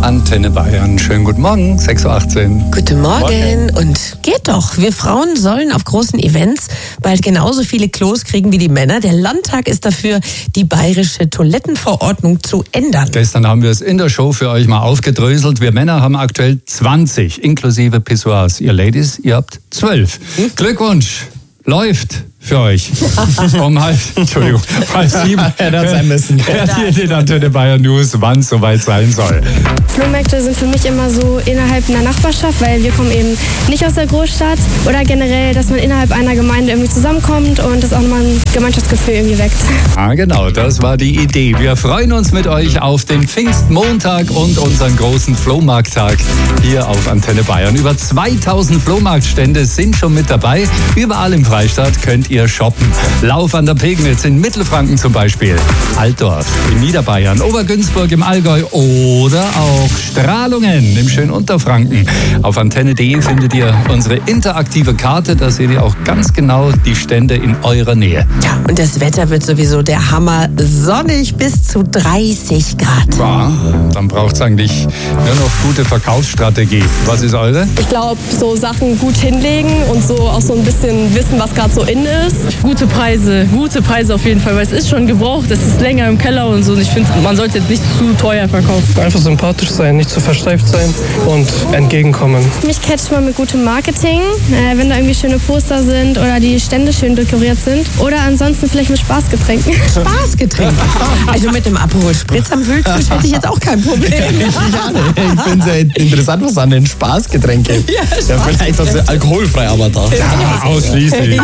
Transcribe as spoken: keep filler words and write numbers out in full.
Antenne Bayern. Schönen guten Morgen, sechs Uhr achtzehn. Guten Morgen. Morgen. Und geht doch. Wir Frauen sollen auf großen Events bald genauso viele Klos kriegen wie die Männer. Der Landtag ist dafür, die bayerische Toilettenverordnung zu ändern. Gestern haben wir es in der Show für euch mal aufgedröselt. Wir Männer haben aktuell zwanzig, inklusive Pissoirs. Ihr Ladies, ihr habt zwölf. Hm? Glückwunsch. Läuft für euch. Um halb, Entschuldigung, halb sieben. Hätte sein müssen. Hört ihr die Antenne Bayern News, wann es soweit sein soll. Flohmärkte sind für mich immer so innerhalb einer Nachbarschaft, weil wir kommen eben nicht aus der Großstadt. Oder generell, dass man innerhalb einer Gemeinde irgendwie zusammenkommt und das auch nochmal ein Gemeinschaftsgefühl irgendwie weckt. Ah, genau, das war die Idee. Wir freuen uns mit euch auf den Pfingstmontag und unseren großen Flohmarkttag hier auf Antenne Bayern. Über zweitausend Flohmarktstände sind schon mit dabei. Überall im Freistaat könnt ihr shoppen. Lauf an der Pegnitz in Mittelfranken zum Beispiel, Altdorf in Niederbayern, Obergünzburg im Allgäu oder auch Strahlungen im schönen Unterfranken. Auf antenne punkt de findet ihr unsere interaktive Karte, da seht ihr auch ganz genau die Stände in eurer Nähe. Ja, und das Wetter wird sowieso der Hammer, sonnig bis zu dreißig Grad. Ja, dann braucht es eigentlich nur noch gute Verkaufsstrategie. Was ist eure? Ich glaube, so Sachen gut hinlegen und so auch so ein bisschen wissen, was gerade so in ist. Gute Preise, gute Preise auf jeden Fall, weil es ist schon gebraucht, es ist länger im Keller und so. Und ich finde, man sollte jetzt nicht zu teuer verkaufen. Einfach sympathisch sein, nicht zu versteift sein und entgegenkommen. Mich catcht man mit gutem Marketing, äh, wenn da irgendwie schöne Poster sind oder die Stände schön dekoriert sind. Oder ansonsten vielleicht mit Spaßgetränken. Spaßgetränke? Also mit dem Aperol Spritz am Wildtisch hätte ich jetzt auch kein Problem. Ich finde sehr interessant, was an den Spaßgetränke. Ja, ja, vielleicht das alkoholfrei aber da. Ja, ausschließlich.